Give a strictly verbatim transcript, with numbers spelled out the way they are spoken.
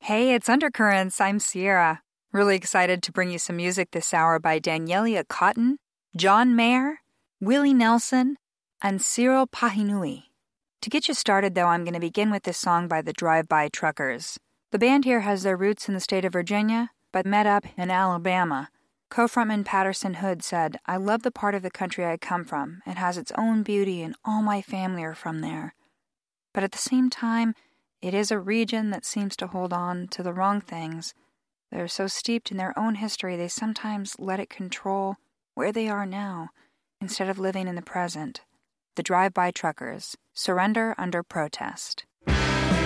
Hey, it's Undercurrents. I'm Sierra. Really excited to bring you some music this hour by Danielia Cotton, John Mayer, Willie Nelson, and Cyril Pahinui. To get you started, though, I'm going to begin with this song by the Drive-By Truckers. The band here has their roots in the state of Virginia, but met up in Alabama. Co-frontman Patterson Hood said, "I love the part of the country I come from. It has its own beauty, and all my family are from there. But at the same time, it is a region that seems to hold on to the wrong things. They're so steeped in their own history, they sometimes let it control where they are now, instead of living in the present." The Drive-By Truckers, Surrender Under Protest.